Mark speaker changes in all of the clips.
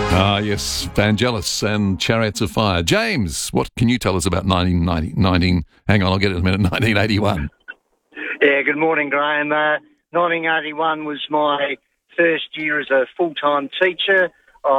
Speaker 1: Ah, yes, Vangelis and Chariots of Fire. James, what can you tell us about 1980? Hang on, I'll get it in a minute. 1981.
Speaker 2: Yeah, good morning, Graham. 1981 was my first year as a full-time teacher.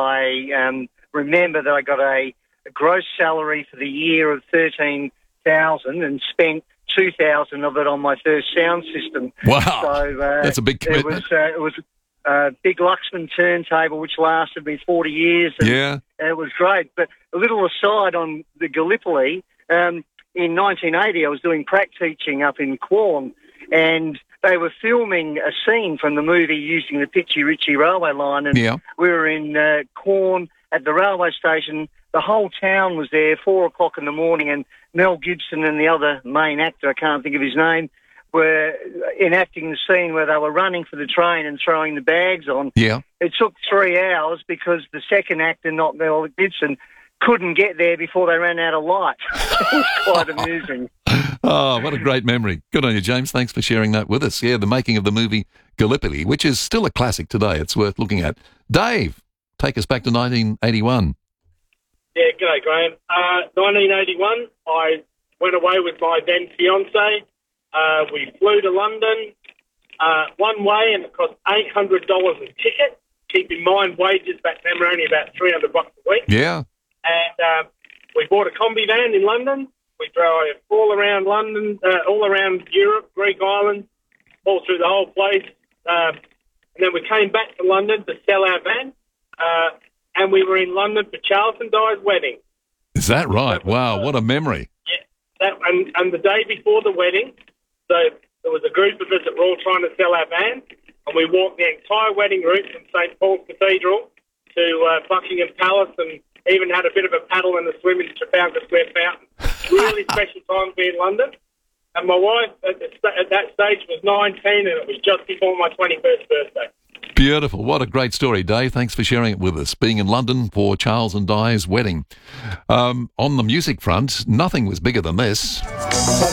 Speaker 2: I remember that I got a gross salary for the year of $13,000 and spent $2,000 of it on my first sound system.
Speaker 1: Wow,
Speaker 2: so
Speaker 1: that's a big commitment.
Speaker 2: It was a big Luxman turntable which lasted me 40 years. And
Speaker 1: Yeah.
Speaker 2: it was great. But a little aside on the Gallipoli, in 1980 I was doing prac teaching up in Quorn, and they were filming a scene from the movie using the Pitchy Ritchie railway line, and we were in Quorn at the railway station. The whole town was there, 4 o'clock in the morning, and Mel Gibson and the other main actor, I can't think of his name, were enacting the scene where they were running for the train and throwing the bags on.
Speaker 1: Yeah.
Speaker 2: It took 3 hours because the second actor, not Mel Gibson, couldn't get there before they ran out of light. It was quite amusing.
Speaker 1: Oh, what a great memory. Good on you, James. Thanks for sharing that with us. Yeah, the making of the movie Gallipoli, which is still a classic today. It's worth looking at. Dave, take us back to 1981.
Speaker 3: Yeah, g'day, Graham. 1981, I went away with my then fiancée. We flew to London one way, and it cost $800 a ticket. Keep in mind, wages back then were only about $300 a week.
Speaker 1: Yeah.
Speaker 3: And we bought a combi van in London. We drove all around London, all around Europe, Greek islands, all through the whole place. And then we came back to London to sell our van, and we were in London for Charles and Di's wedding.
Speaker 1: Is that right? Wow, what a memory.
Speaker 3: Yeah. And the day before the wedding, so there was a group of us that were all trying to sell our van, and we walked the entire wedding route from St Paul's Cathedral to Buckingham Palace, and even had a bit of a paddle and a swim in Trafalgar Square Fountain. Really special time to be in London. And my wife at that stage was 19, and it was just before my 21st birthday.
Speaker 1: Beautiful. What a great story, Dave. Thanks for sharing it with us. Being in London for Charles and Di's wedding. On the music front, nothing was bigger than this.